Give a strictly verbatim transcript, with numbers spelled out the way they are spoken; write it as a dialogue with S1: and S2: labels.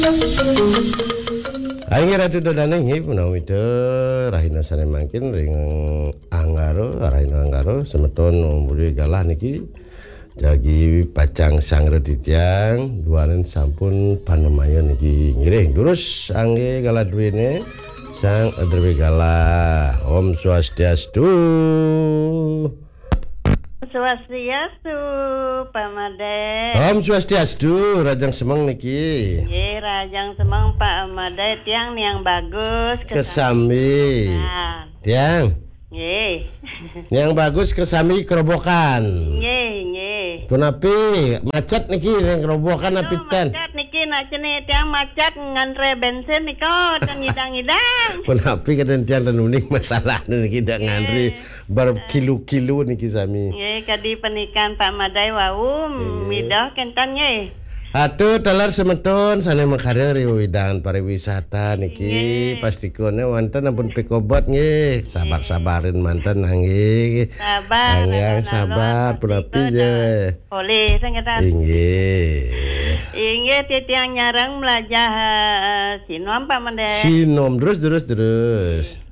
S1: Aing ratu dodane nggih punawi teu rahina sane mangkin ring Anggaro rahina Anggaro semeton budi galah niki jagi pacang sang reditiang duanen sampun panemaya niki ngiring terus angge galah duwene sang adrewe galah Om Swastiastu.
S2: Swastiastu Pak Made.
S1: Om Swastiastu Rajang Semeng niki.
S2: Nggih, Rajang Semeng Pak Made tiang yang bagus
S1: Kesami.
S2: Nah.
S1: Tiang.
S2: Nggih.
S1: Yang bagus kesami kerobokan.
S2: Nggih, nggih.
S1: Kunapi macet niki yang kerobokan api ten.
S2: Macet niki nak cenah tiang macet ngantre bensin niko tang ngidang-ngidang.
S1: Kunapi kadang tiang dan unik masalah niki dak ngantri berkilo-kilo niki sami.
S2: Nggih, kadi pernikahan Pak Madai wau midah kentan nggih.
S1: Atuh talar semeton sane makarir wiwidan pariwisata niki pastikone wonten ampun pikobat nggih sabar-sabarin manten nggih
S2: sabar
S1: yang sabar punapi je
S2: oleh sanggetan
S1: inggih
S2: inggih titiang nyarang melajah sinom Pak Made
S1: sinom terus terus terus